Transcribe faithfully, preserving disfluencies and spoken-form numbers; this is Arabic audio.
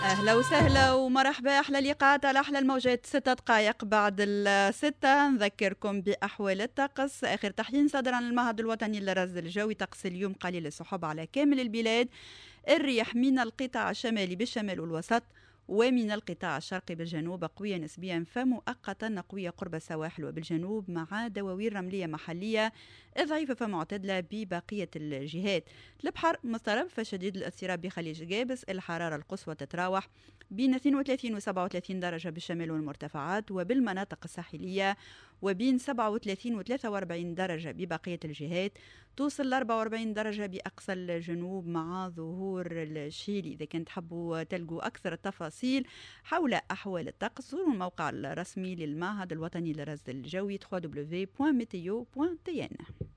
أهلا وسهلا ومرحبا، أحلى لقاءات على أحلى الموجات. ستة دقائق بعد الستة نذكركم بأحوال الطقس. آخر تحليل صدر عن المعهد الوطني للرصد الجوي. طقس اليوم قليل السحب على كامل البلاد، الرياح من القطاع الشمالي بالشمال والوسط ومن القطاع الشرقي بالجنوب قوية نسبيا فمؤقتا قوية قرب السواحل وبالجنوب، مع دواوين رملية محلية ضعيفة فمعتدلة ببقية الجهات. البحر مضطرب فشديد الاضطراب بخليج جابس. الحرارة القصوى تتراوح بين اثنين وثلاثين و سبعة وثلاثين درجة بالشمال والمرتفعات وبالمناطق الساحلية، وبين سبعة وثلاثين و ثلاثة وأربعين درجة ببقية الجهات. توصل ل أربعة وأربعين درجة بأقصى الجنوب مع ظهور الشيلي. إذا كنت تحبوا تلقوا أكثر التفاصيل حول أحوال الطقس زوروا الموقع الرسمي للمعهد الوطني للرصد الجوي دبليو دبليو دبليو دوت ميتيو دوت تي إن.